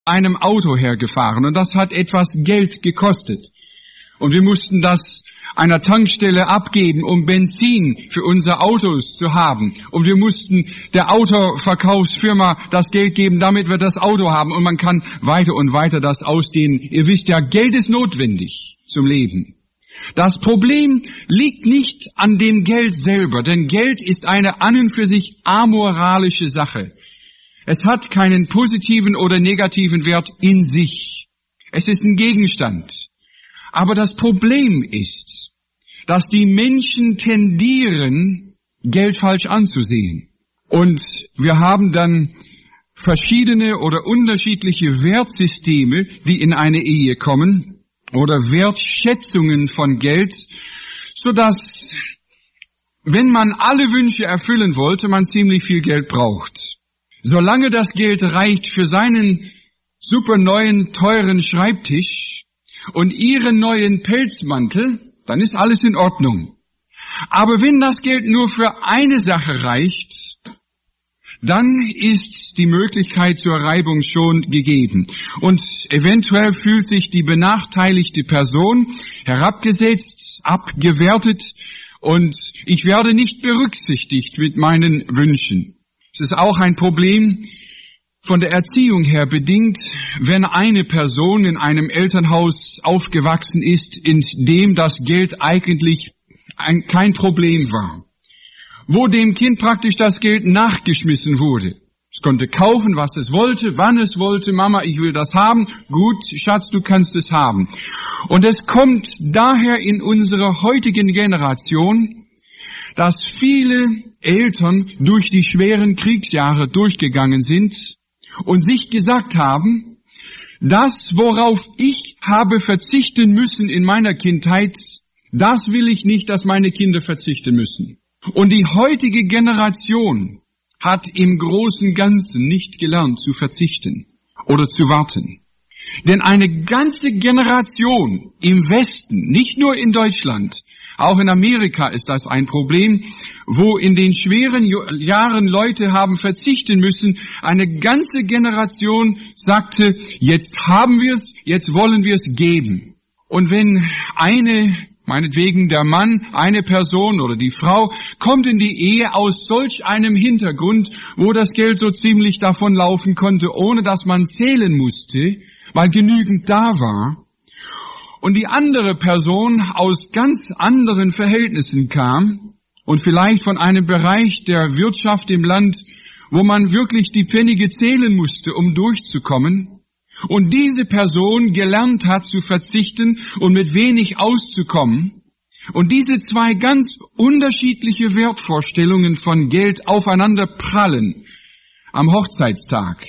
einem Auto hergefahren und das hat etwas Geld gekostet. Und wir mussten das einer Tankstelle abgeben, um Benzin für unsere Autos zu haben. Und wir mussten der Autoverkaufsfirma das Geld geben, damit wir das Auto haben. Und man kann weiter und weiter das ausdehnen. Ihr wisst ja, Geld ist notwendig zum Leben. Das Problem liegt nicht an dem Geld selber, denn Geld ist eine an und für sich amoralische Sache. Es hat keinen positiven oder negativen Wert in sich. Es ist ein Gegenstand. Aber das Problem ist, dass die Menschen tendieren, Geld falsch anzusehen. Und wir haben dann verschiedene oder unterschiedliche Wertsysteme, die in eine Ehe kommen, oder Wertschätzungen von Geld, sodass, wenn man alle Wünsche erfüllen wollte, man ziemlich viel Geld braucht. Solange das Geld reicht für seinen super neuen, teuren Schreibtisch und ihren neuen Pelzmantel, dann ist alles in Ordnung. Aber wenn das Geld nur für eine Sache reicht, dann ist die Möglichkeit zur Reibung schon gegeben. Und eventuell fühlt sich die benachteiligte Person herabgesetzt, abgewertet und ich werde nicht berücksichtigt mit meinen Wünschen. Es ist auch ein Problem von der Erziehung her bedingt, wenn eine Person in einem Elternhaus aufgewachsen ist, in dem das Geld eigentlich kein Problem war, wo dem Kind praktisch das Geld nachgeschmissen wurde. Es konnte kaufen, was es wollte, wann es wollte. Mama, ich will das haben. Gut, Schatz, du kannst es haben. Und es kommt daher in unserer heutigen Generation, dass viele Eltern durch die schweren Kriegsjahre durchgegangen sind und sich gesagt haben, das, worauf ich habe verzichten müssen in meiner Kindheit, das will ich nicht, dass meine Kinder verzichten müssen. Und die heutige Generation hat im großen Ganzen nicht gelernt zu verzichten oder zu warten. Denn eine ganze Generation im Westen, nicht nur in Deutschland, auch in Amerika ist das ein Problem, wo in den schweren Jahren Leute haben verzichten müssen. Eine ganze Generation sagte, jetzt haben wir es, jetzt wollen wir es geben. Und wenn meinetwegen der Mann, eine Person oder die Frau, kommt in die Ehe aus solch einem Hintergrund, wo das Geld so ziemlich davonlaufen konnte, ohne dass man zählen musste, weil genügend da war, und die andere Person aus ganz anderen Verhältnissen kam und vielleicht von einem Bereich der Wirtschaft im Land, wo man wirklich die Pfennige zählen musste, um durchzukommen, und diese Person gelernt hat zu verzichten und mit wenig auszukommen, und diese zwei ganz unterschiedliche Wertvorstellungen von Geld aufeinander prallen am Hochzeitstag,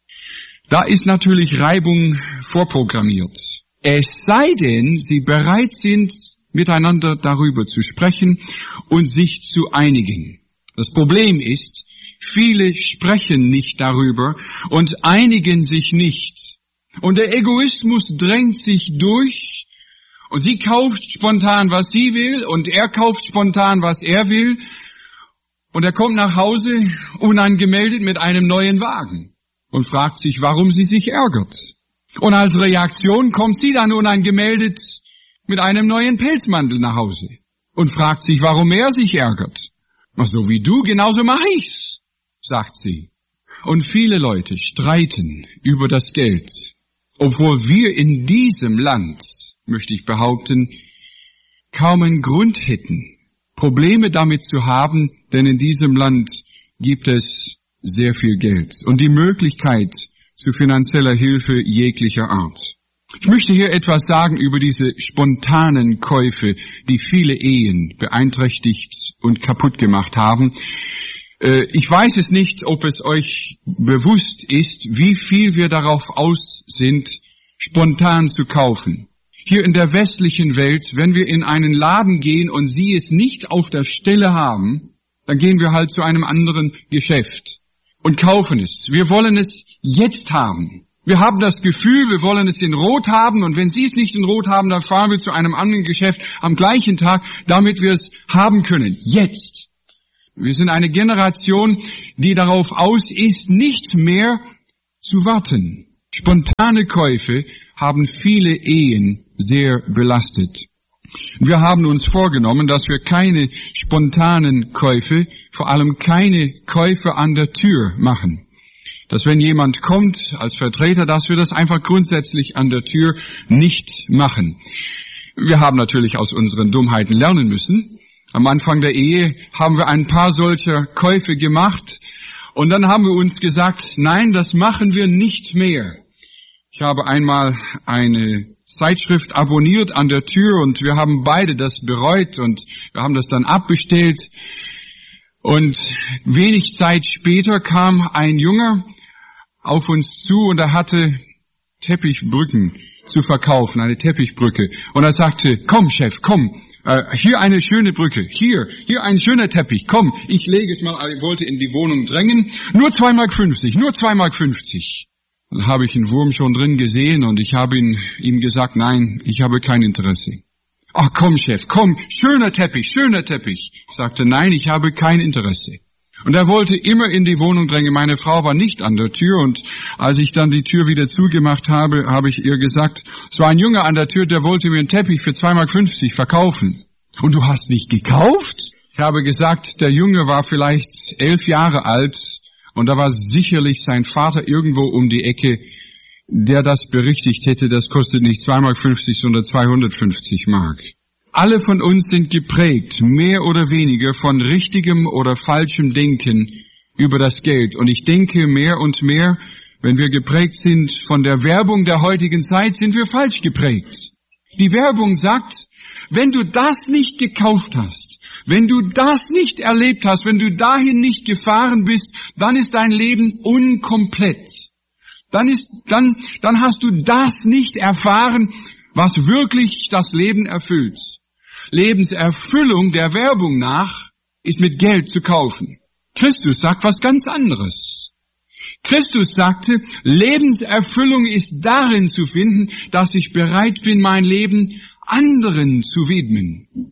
da ist natürlich Reibung vorprogrammiert. Es sei denn, sie bereit sind, miteinander darüber zu sprechen und sich zu einigen. Das Problem ist, viele sprechen nicht darüber und einigen sich nicht. Und der Egoismus drängt sich durch und sie kauft spontan, was sie will, und er kauft spontan, was er will, und er kommt nach Hause unangemeldet mit einem neuen Wagen und fragt sich, warum sie sich ärgert. Und als Reaktion kommt sie dann unangemeldet mit einem neuen Pelzmantel nach Hause und fragt sich, warum er sich ärgert. Ach, so wie du, genauso mache ich's, sagt sie. Und viele Leute streiten über das Geld, obwohl wir in diesem Land, möchte ich behaupten, kaum einen Grund hätten, Probleme damit zu haben, denn in diesem Land gibt es sehr viel Geld und die Möglichkeit zu finanzieller Hilfe jeglicher Art. Ich möchte hier etwas sagen über diese spontanen Käufe, die viele Ehen beeinträchtigt und kaputt gemacht haben. Ich weiß es nicht, ob es euch bewusst ist, wie viel wir darauf aus sind, spontan zu kaufen. Hier in der westlichen Welt, wenn wir in einen Laden gehen und sie es nicht auf der Stelle haben, dann gehen wir halt zu einem anderen Geschäft und kaufen es. Wir wollen es jetzt haben. Wir haben das Gefühl, wir wollen es in Rot haben, und wenn Sie es nicht in Rot haben, dann fahren wir zu einem anderen Geschäft am gleichen Tag, damit wir es haben können. Jetzt. Wir sind eine Generation, die darauf aus ist, nicht mehr zu warten. Spontane Käufe haben viele Ehen sehr belastet. Wir haben uns vorgenommen, dass wir keine spontanen Käufe, vor allem keine Käufe an der Tür machen. Dass wenn jemand kommt als Vertreter, dass wir das einfach grundsätzlich an der Tür nicht machen. Wir haben natürlich aus unseren Dummheiten lernen müssen. Am Anfang der Ehe haben wir ein paar solcher Käufe gemacht und dann haben wir uns gesagt, nein, das machen wir nicht mehr. Ich habe einmal eine Zeitschrift abonniert an der Tür und wir haben beide das bereut und wir haben das dann abbestellt. Und wenig Zeit später kam ein Junge auf uns zu und er hatte Teppichbrücken zu verkaufen, eine Teppichbrücke. Und er sagte, komm Chef, komm, hier eine schöne Brücke, hier ein schöner Teppich, komm, ich lege es mal, er wollte in die Wohnung drängen, nur 2,50 Mark, nur 2,50 Mark. Dann habe ich einen Wurm schon drin gesehen und ich habe ihm gesagt, nein, ich habe kein Interesse. Ach komm Chef, komm, schöner Teppich. Ich sagte, nein, ich habe kein Interesse. Und er wollte immer in die Wohnung drängen. Meine Frau war nicht an der Tür und als ich dann die Tür wieder zugemacht habe, habe ich ihr gesagt, es war ein Junge an der Tür, der wollte mir einen Teppich für 2,50 Mark verkaufen. Und du hast nicht gekauft? Ich habe gesagt, der Junge war vielleicht 11 Jahre alt und da war sicherlich sein Vater irgendwo um die Ecke, der das berichtigt hätte, das kostet nicht 2,50 Mark, sondern 250 Mark. Alle von uns sind geprägt, mehr oder weniger, von richtigem oder falschem Denken über das Geld. Und ich denke mehr und mehr, wenn wir geprägt sind von der Werbung der heutigen Zeit, sind wir falsch geprägt. Die Werbung sagt, wenn du das nicht gekauft hast, wenn du das nicht erlebt hast, wenn du dahin nicht gefahren bist, dann ist dein Leben unkomplett. Dann hast du das nicht erfahren, was wirklich das Leben erfüllt. Lebenserfüllung der Werbung nach ist mit Geld zu kaufen. Christus sagt was ganz anderes. Christus sagte, Lebenserfüllung ist darin zu finden, dass ich bereit bin, mein Leben anderen zu widmen.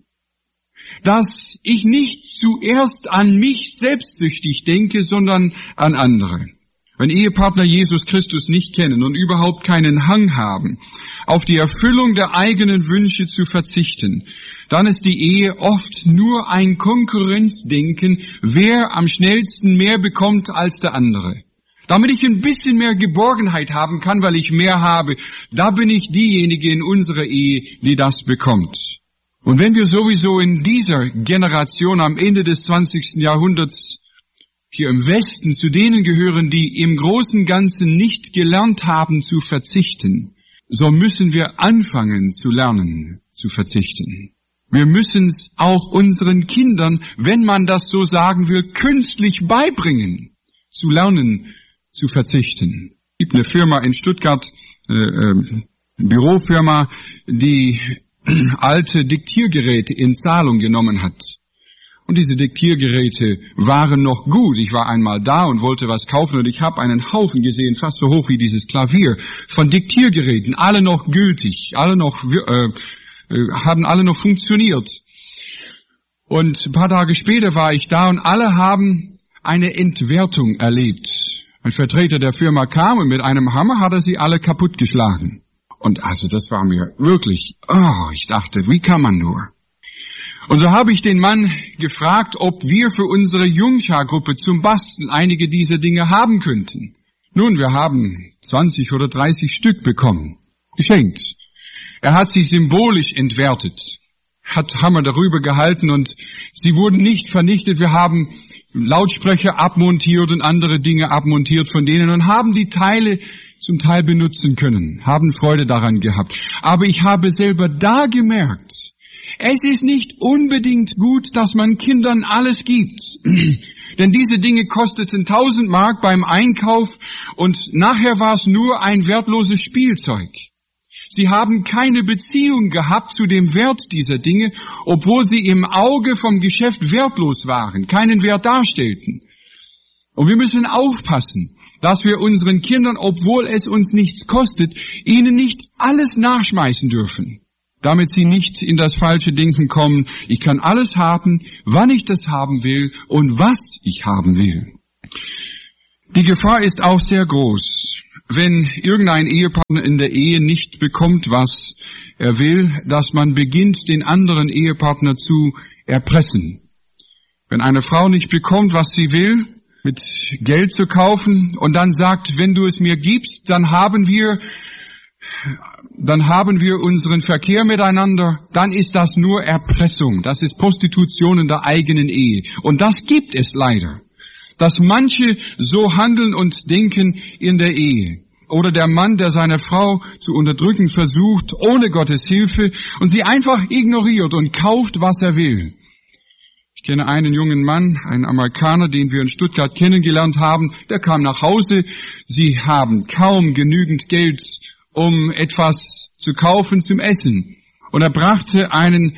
Dass ich nicht zuerst an mich selbstsüchtig denke, sondern an andere. Wenn Ehepartner Jesus Christus nicht kennen und überhaupt keinen Hang haben, auf die Erfüllung der eigenen Wünsche zu verzichten, dann ist die Ehe oft nur ein Konkurrenzdenken, wer am schnellsten mehr bekommt als der andere. Damit ich ein bisschen mehr Geborgenheit haben kann, weil ich mehr habe, da bin ich diejenige in unserer Ehe, die das bekommt. Und wenn wir sowieso in dieser Generation am Ende des 20. Jahrhunderts hier im Westen zu denen gehören, die im großen und Ganzen nicht gelernt haben zu verzichten, so müssen wir anfangen zu lernen zu verzichten. Wir müssen es auch unseren Kindern, wenn man das so sagen will, künstlich beibringen, zu lernen zu verzichten. Es gibt eine Firma in Stuttgart, Bürofirma, die alte Diktiergeräte in Zahlung genommen hat. Und diese Diktiergeräte waren noch gut. Ich war einmal da und wollte was kaufen und ich habe einen Haufen gesehen, fast so hoch wie dieses Klavier, von Diktiergeräten, alle noch gültig, haben alle noch funktioniert. Und ein paar Tage später war ich da und alle haben eine Entwertung erlebt. Ein Vertreter der Firma kam und mit einem Hammer hat er sie alle kaputtgeschlagen. Und also das war mir wirklich, ich dachte, wie kann man nur? Und so habe ich den Mann gefragt, ob wir für unsere Jungschar-Gruppe zum Basteln einige dieser Dinge haben könnten. Nun, wir haben 20 oder 30 Stück bekommen, geschenkt. Er hat sie symbolisch entwertet, hat Hammer darüber gehalten und sie wurden nicht vernichtet. Wir haben Lautsprecher abmontiert und andere Dinge abmontiert von denen und haben die Teile zum Teil benutzen können, haben Freude daran gehabt. Aber ich habe selber da gemerkt, es ist nicht unbedingt gut, dass man Kindern alles gibt. Denn diese Dinge kosteten 1000 Mark beim Einkauf und nachher war es nur ein wertloses Spielzeug. Sie haben keine Beziehung gehabt zu dem Wert dieser Dinge, obwohl sie im Auge vom Geschäft wertlos waren, keinen Wert darstellten. Und wir müssen aufpassen, dass wir unseren Kindern, obwohl es uns nichts kostet, ihnen nicht alles nachschmeißen dürfen, damit sie nicht in das falsche Denken kommen, ich kann alles haben, wann ich das haben will und was ich haben will. Die Gefahr ist auch sehr groß, wenn irgendein Ehepartner in der Ehe nicht bekommt, was er will, dass man beginnt, den anderen Ehepartner zu erpressen. Wenn eine Frau nicht bekommt, was sie will, mit Geld zu kaufen und dann sagt, wenn du es mir gibst, dann haben wir unseren Verkehr miteinander, dann ist das nur Erpressung. Das ist Prostitution in der eigenen Ehe. Und das gibt es leider. Dass manche so handeln und denken in der Ehe. Oder der Mann, der seine Frau zu unterdrücken versucht, ohne Gottes Hilfe, und sie einfach ignoriert und kauft, was er will. Ich kenne einen jungen Mann, einen Amerikaner, den wir in Stuttgart kennengelernt haben, der kam nach Hause. Sie haben kaum genügend Geld, um etwas zu kaufen zum Essen. Und er brachte einen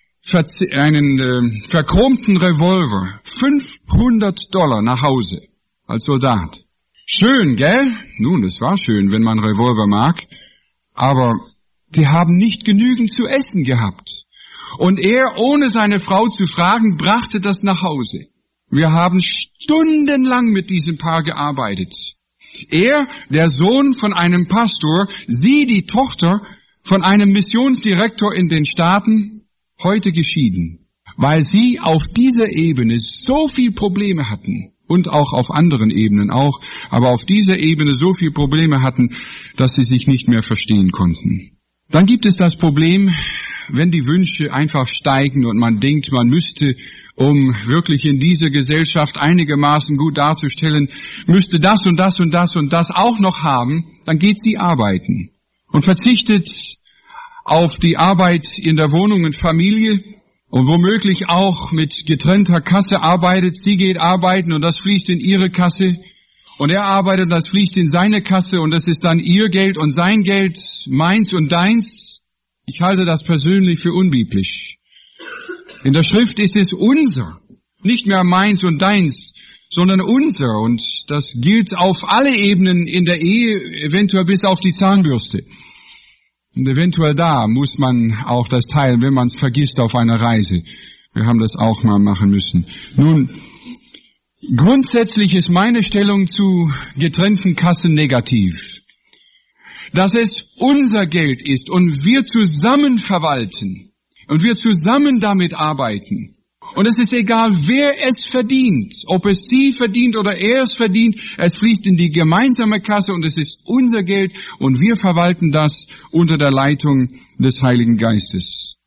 verchromten Revolver, $500 nach Hause, als Soldat. Schön, gell? Nun, es war schön, wenn man Revolver mag, aber die haben nicht genügend zu essen gehabt. Und er, ohne seine Frau zu fragen, brachte das nach Hause. Wir haben stundenlang mit diesem Paar gearbeitet. Er, der Sohn von einem Pastor, sie, die Tochter von einem Missionsdirektor in den Staaten, heute geschieden, weil sie auf dieser Ebene so viel Probleme hatten und auch auf anderen Ebenen auch, aber auf dieser Ebene so viel Probleme hatten, dass sie sich nicht mehr verstehen konnten. Dann gibt es das Problem, wenn die Wünsche einfach steigen und man denkt, man müsste, um wirklich in dieser Gesellschaft einigermaßen gut darzustellen, müsste das und das und das und das auch noch haben, dann geht sie arbeiten und verzichtet auf die Arbeit in der Wohnung und Familie und womöglich auch mit getrennter Kasse arbeitet. Sie geht arbeiten und das fließt in ihre Kasse und er arbeitet und das fließt in seine Kasse und das ist dann ihr Geld und sein Geld, meins und deins. Ich halte das persönlich für unbiblisch. In der Schrift ist es unser, nicht mehr meins und deins, sondern unser. Und das gilt auf alle Ebenen in der Ehe, eventuell bis auf die Zahnbürste. Und eventuell da muss man auch das teilen, wenn man es vergisst auf einer Reise. Wir haben das auch mal machen müssen. Nun, grundsätzlich ist meine Stellung zu getrennten Kassen negativ. Dass es unser Geld ist und wir zusammen verwalten und wir zusammen damit arbeiten. Und es ist egal, wer es verdient, ob es sie verdient oder er es verdient, es fließt in die gemeinsame Kasse und es ist unser Geld und wir verwalten das unter der Leitung des Heiligen Geistes.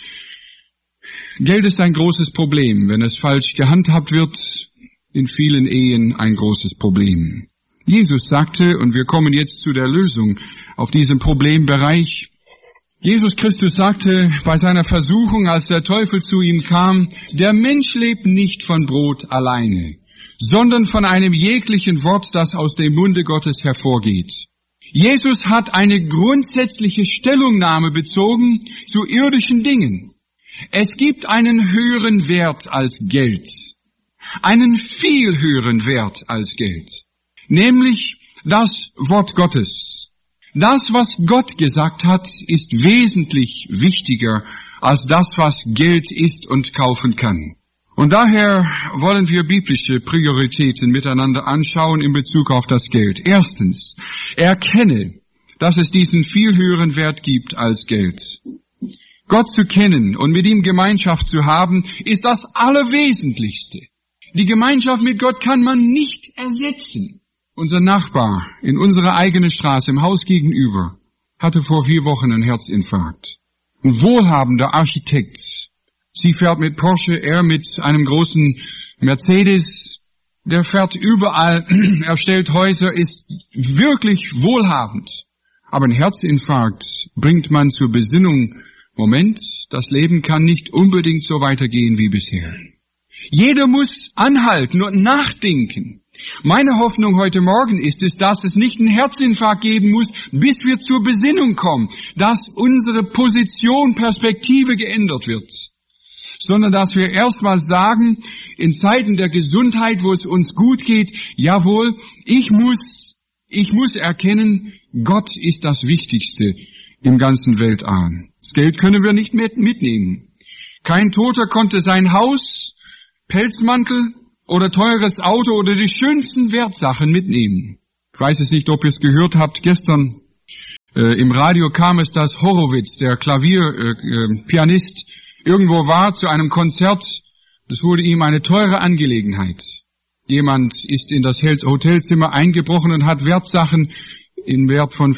Geld ist ein großes Problem, wenn es falsch gehandhabt wird, in vielen Ehen ein großes Problem. Jesus sagte, und wir kommen jetzt zu der Lösung auf diesem Problembereich, Jesus Christus sagte bei seiner Versuchung, als der Teufel zu ihm kam, der Mensch lebt nicht von Brot alleine, sondern von einem jeglichen Wort, das aus dem Munde Gottes hervorgeht. Jesus hat eine grundsätzliche Stellungnahme bezogen zu irdischen Dingen. Es gibt einen höheren Wert als Geld, einen viel höheren Wert als Geld. Nämlich das Wort Gottes. Das, was Gott gesagt hat, ist wesentlich wichtiger als das, was Geld ist und kaufen kann. Und daher wollen wir biblische Prioritäten miteinander anschauen in Bezug auf das Geld. Erstens, erkenne, dass es diesen viel höheren Wert gibt als Geld. Gott zu kennen und mit ihm Gemeinschaft zu haben, ist das Allerwesentlichste. Die Gemeinschaft mit Gott kann man nicht ersetzen. Unser Nachbar in unserer eigenen Straße im Haus gegenüber hatte vor 4 Wochen einen Herzinfarkt. Ein wohlhabender Architekt. Sie fährt mit Porsche, er mit einem großen Mercedes. Der fährt überall, er stellt Häuser, ist wirklich wohlhabend. Aber ein Herzinfarkt bringt man zur Besinnung. Moment, das Leben kann nicht unbedingt so weitergehen wie bisher. Jeder muss anhalten und nachdenken. Meine Hoffnung heute Morgen ist es, dass es nicht einen Herzinfarkt geben muss, bis wir zur Besinnung kommen, dass unsere Position, Perspektive geändert wird, sondern dass wir erstmal sagen, in Zeiten der Gesundheit, wo es uns gut geht, jawohl, ich muss erkennen, Gott ist das Wichtigste im ganzen Weltall. Das Geld können wir nicht mitnehmen. Kein Toter konnte sein Haus, Pelzmantel oder teures Auto oder die schönsten Wertsachen mitnehmen. Ich weiß es nicht, ob ihr es gehört habt. Gestern im Radio kam es, dass Horowitz, der Klavierpianist, irgendwo war zu einem Konzert. Das wurde ihm eine teure Angelegenheit. Jemand ist in das Hotelzimmer eingebrochen und hat Wertsachen im Wert von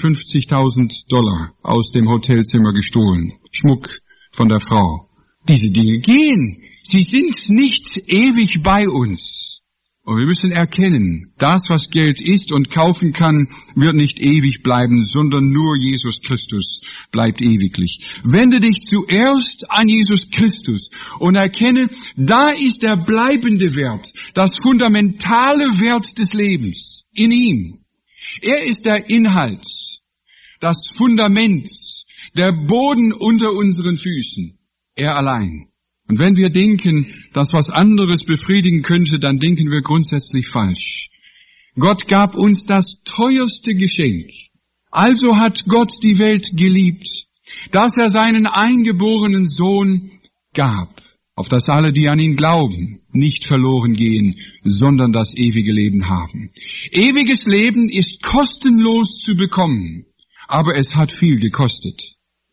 $50.000 aus dem Hotelzimmer gestohlen. Schmuck von der Frau. Diese Dinge gehen. Sie sind nicht ewig bei uns. Und wir müssen erkennen, das, was Geld ist und kaufen kann, wird nicht ewig bleiben, sondern nur Jesus Christus bleibt ewiglich. Wende dich zuerst an Jesus Christus und erkenne, da ist der bleibende Wert, das fundamentale Wert des Lebens in ihm. Er ist der Inhalt, das Fundament, der Boden unter unseren Füßen. Er allein. Und wenn wir denken, dass was anderes befriedigen könnte, dann denken wir grundsätzlich falsch. Gott gab uns das teuerste Geschenk. Also hat Gott die Welt geliebt, dass er seinen eingeborenen Sohn gab, auf dass alle, die an ihn glauben, nicht verloren gehen, sondern das ewige Leben haben. Ewiges Leben ist kostenlos zu bekommen, aber es hat viel gekostet.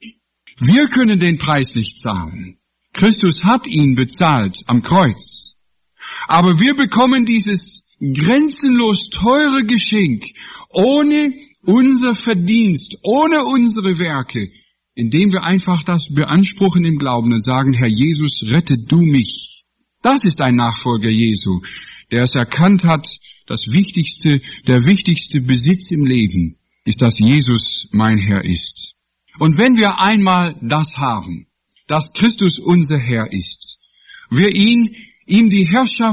Wir können den Preis nicht zahlen. Christus hat ihn bezahlt am Kreuz. Aber wir bekommen dieses grenzenlos teure Geschenk ohne unser Verdienst, ohne unsere Werke, indem wir einfach das beanspruchen im Glauben und sagen, Herr Jesus, rette du mich. Das ist ein Nachfolger Jesu, der es erkannt hat, der wichtigste Besitz im Leben ist, dass Jesus mein Herr ist. Und wenn wir einmal das haben, dass Christus unser Herr ist, wir ihm die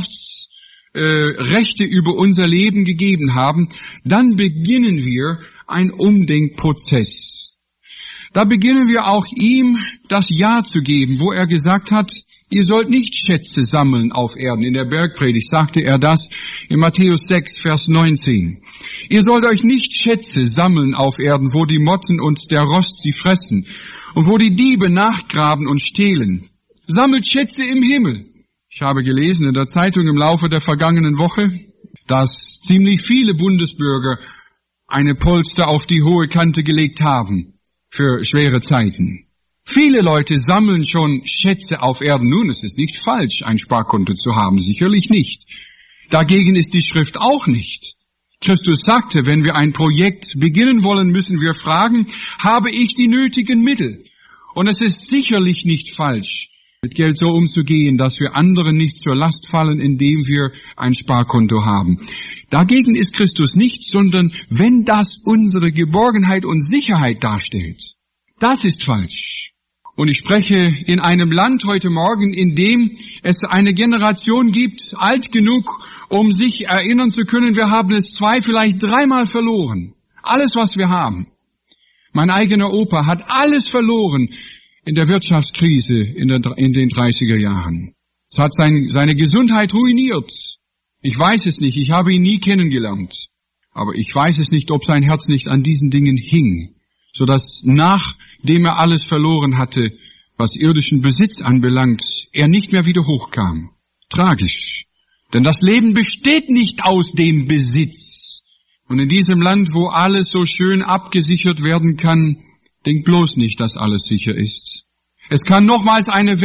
Herrschaftsrechte über unser Leben gegeben haben, dann beginnen wir einen Umdenkprozess. Da beginnen wir auch ihm das Ja zu geben, wo er gesagt hat, ihr sollt nicht Schätze sammeln auf Erden. In der Bergpredigt sagte er das in Matthäus 6, Vers 19. Ihr sollt euch nicht Schätze sammeln auf Erden, wo die Motten und der Rost sie fressen und wo die Diebe nachgraben und stehlen. Sammelt Schätze im Himmel. Ich habe gelesen in der Zeitung im Laufe der vergangenen Woche, dass ziemlich viele Bundesbürger eine Polster auf die hohe Kante gelegt haben für schwere Zeiten. Viele Leute sammeln schon Schätze auf Erden. Nun, es ist nicht falsch, ein Sparkonto zu haben, sicherlich nicht. Dagegen ist die Schrift auch nicht. Christus sagte, wenn wir ein Projekt beginnen wollen, müssen wir fragen, habe ich die nötigen Mittel? Und es ist sicherlich nicht falsch, mit Geld so umzugehen, dass wir anderen nicht zur Last fallen, indem wir ein Sparkonto haben. Dagegen ist Christus nicht, sondern wenn das unsere Geborgenheit und Sicherheit darstellt. Das ist falsch. Und ich spreche in einem Land heute Morgen, in dem es eine Generation gibt, alt genug, um sich erinnern zu können, wir haben es 2, vielleicht 3-mal verloren. Alles, was wir haben. Mein eigener Opa hat alles verloren in der Wirtschaftskrise in den 30er Jahren. Es hat seine Gesundheit ruiniert. Ich weiß es nicht, ich habe ihn nie kennengelernt. Aber ich weiß es nicht, ob sein Herz nicht an diesen Dingen hing, sodass nachdem er alles verloren hatte, was irdischen Besitz anbelangt, er nicht mehr wieder hochkam. Tragisch. Denn das Leben besteht nicht aus dem Besitz. Und in diesem Land, wo alles so schön abgesichert werden kann, denkt bloß nicht, dass alles sicher ist. Es kann nochmals eine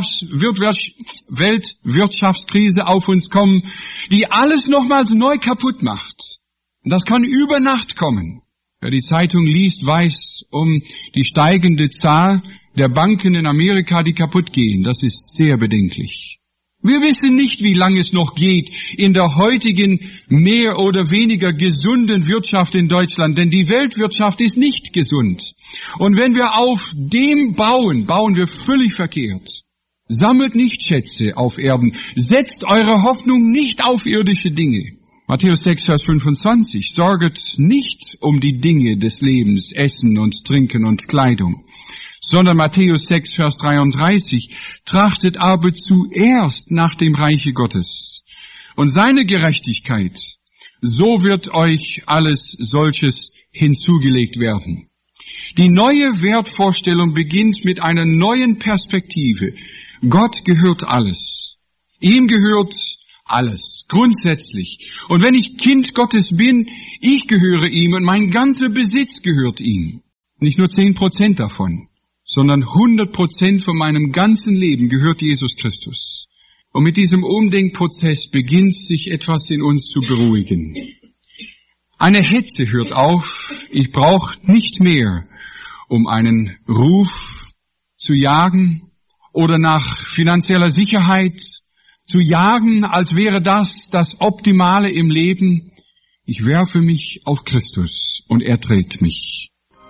Weltwirtschaftskrise auf uns kommen, die alles nochmals neu kaputt macht. Und das kann über Nacht kommen. Wer die Zeitung liest, weiß um die steigende Zahl der Banken in Amerika, die kaputt gehen. Das ist sehr bedenklich. Wir wissen nicht, wie lange es noch geht in der heutigen mehr oder weniger gesunden Wirtschaft in Deutschland, denn die Weltwirtschaft ist nicht gesund. Und wenn wir auf dem bauen, bauen wir völlig verkehrt. Sammelt nicht Schätze auf Erden, setzt eure Hoffnung nicht auf irdische Dinge. Matthäus 6, Vers 25, sorget nicht um die Dinge des Lebens, Essen und Trinken und Kleidung, sondern Matthäus 6, Vers 33, trachtet aber zuerst nach dem Reiche Gottes und seine Gerechtigkeit, so wird euch alles solches hinzugelegt werden. Die neue Wertvorstellung beginnt mit einer neuen Perspektive. Gott gehört alles. Ihm gehört alles, grundsätzlich. Und wenn ich Kind Gottes bin, ich gehöre ihm und mein ganzer Besitz gehört ihm. Nicht nur 10% davon, sondern 100% von meinem ganzen Leben gehört Jesus Christus. Und mit diesem Umdenkprozess beginnt sich etwas in uns zu beruhigen. Eine Hetze hört auf. Ich brauche nicht mehr, um einen Ruf zu jagen oder nach finanzieller Sicherheit zu jagen, als wäre das Optimale im Leben. Ich werfe mich auf Christus und er trägt mich.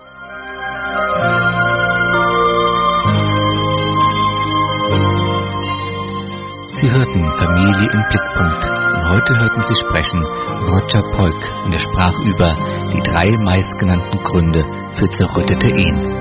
Sie hörten Familie im Blickpunkt und heute hörten Sie sprechen Roger Polk und er sprach über die 3 meistgenannten Gründe für zerrüttete Ehen.